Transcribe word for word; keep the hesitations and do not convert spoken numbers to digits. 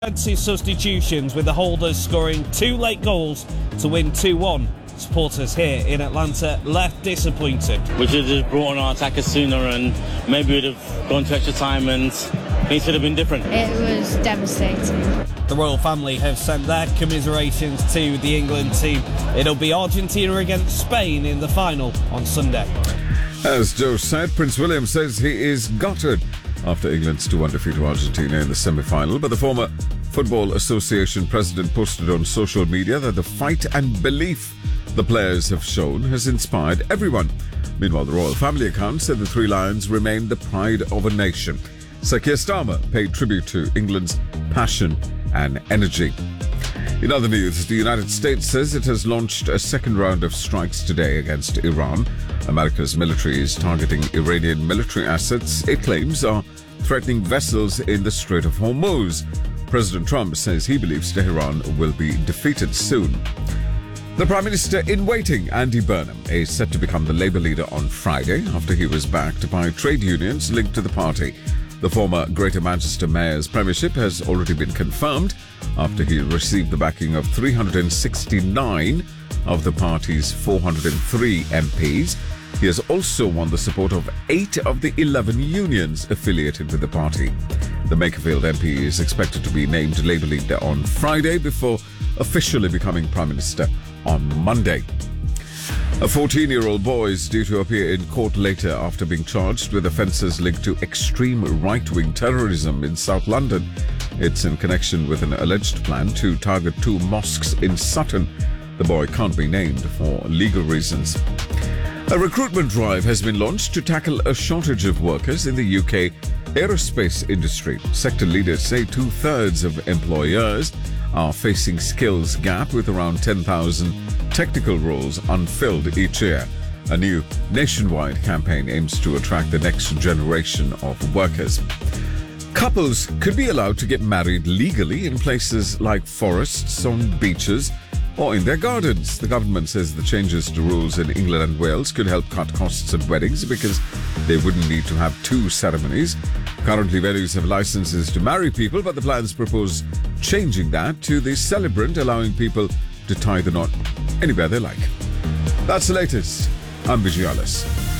Fancy substitutions, with the holders scoring two late goals to win two one. Supporters here in Atlanta left disappointed. We should have just brought on our attackers sooner and maybe we'd have gone to extra time and things would have been different. It was devastating. The royal family have sent their commiserations to the England team. It'll be Argentina against Spain in the final on Sunday. As Joe said, Prince William says he is gutted after England's two one defeat to Argentina in the semi-final, but the former Football Association president posted on social media that the fight and belief the players have shown has inspired everyone. Meanwhile, the royal family account said the Three Lions remain the pride of a nation. Sir Keir Starmer paid tribute to England's passion and energy. In other news, the United States says it has launched a second round of strikes today against Iran. America's military is targeting Iranian military assets it claims are threatening vessels in the Strait of Hormuz. President Trump says he believes Tehran will be defeated soon. The Prime Minister in waiting, Andy Burnham, is set to become the Labour leader on Friday after he was backed by trade unions linked to the party. The former Greater Manchester Mayor's premiership has already been confirmed after he received the backing of three hundred sixty-nine of the party's four hundred three M Ps. He has also won the support of eight of the eleven unions affiliated with the party. The Makerfield M P is expected to be named Labour leader on Friday before officially becoming Prime Minister on Monday. A fourteen-year-old boy is due to appear in court later after being charged with offences linked to extreme right-wing terrorism in South London. It's in connection with an alleged plan to target two mosques in Sutton. The boy can't be named for legal reasons. A recruitment drive has been launched to tackle a shortage of workers in the U K aerospace industry. Sector leaders say two-thirds of employers are facing skills gap, with around ten thousand technical roles unfilled each year. A new nationwide campaign aims to attract the next generation of workers. Couples could be allowed to get married legally in places like forests, on beaches, or in their gardens. The government says the changes to rules in England and Wales could help cut costs at weddings because they wouldn't need to have two ceremonies. Currently, venues have licenses to marry people, but the plans propose changing that to the celebrant, allowing people to tie the knot anywhere they like. That's the latest. I'm Vijayalas.